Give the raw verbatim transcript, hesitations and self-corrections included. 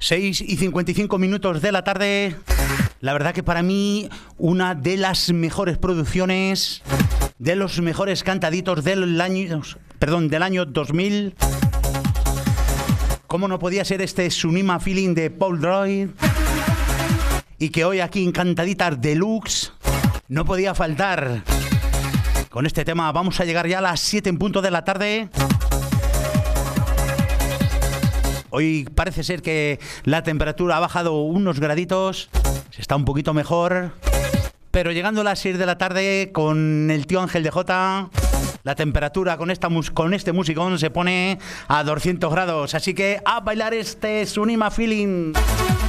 seis y cincuenta y cinco minutos de la tarde. La verdad que para mí una de las mejores producciones, de los mejores cantaditos del año, perdón, del año dos mil. ¿Cómo no podía ser este Tsunima Feeling de Paul Droid? Y que hoy aquí en Cantaditas Deluxe no podía faltar. Con este tema vamos a llegar ya a las siete en punto de la tarde. Hoy parece ser que la temperatura ha bajado unos graditos, se está un poquito mejor, pero llegando a las seis de la tarde con el tío Ángel de Jota, la temperatura con, esta, con este musicón se pone a doscientos grados, así que a bailar este Tsunima Feeling.